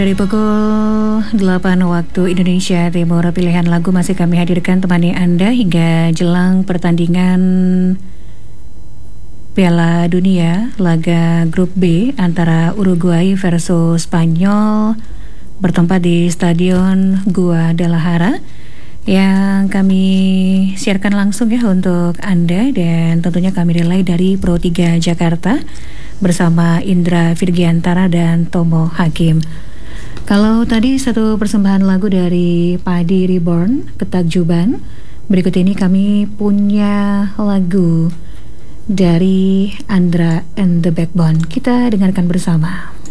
Dari pukul 8 waktu Indonesia Timur, pilihan lagu masih kami hadirkan temani Anda hingga jelang pertandingan Piala Dunia laga grup B antara Uruguay versus Spanyol bertempat di Stadion Guadalajara yang kami siarkan langsung ya untuk Anda, dan tentunya kami relay dari Pro 3 Jakarta bersama Indra Virgiantara dan Tomo Hakim. Kalau tadi satu persembahan lagu dari Padi Reborn, Ketakjuban, berikut ini kami punya lagu dari Andra and the Backbone. Kita dengarkan bersama.